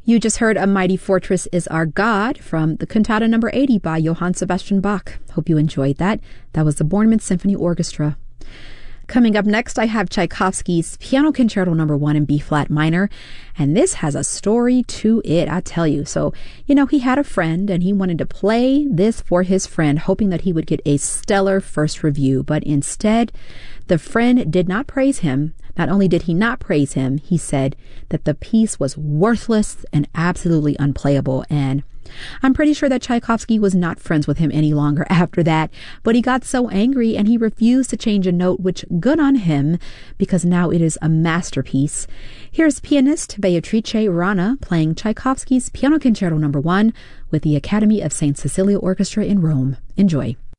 You just heard A Mighty Fortress Is Our God from the Cantata number 80 by Johann Sebastian Bach. Hope you enjoyed that. That was the Bornemann Symphony Orchestra. Coming up next, I have Tchaikovsky's Piano Concerto number 1 in B-flat minor, and this has a story to it, I tell you. So, he had a friend, and he wanted to play this for his friend, hoping that he would get a stellar first review, but instead, the friend did not praise him. Not only did he not praise him, he said that the piece was worthless and absolutely unplayable, and I'm pretty sure that Tchaikovsky was not friends with him any longer after that, but he got so angry and he refused to change a note, which good on him, because now it is a masterpiece. Here's pianist Beatrice Rana playing Tchaikovsky's Piano Concerto number 1 with the Academy of St. Cecilia Orchestra in Rome. Enjoy.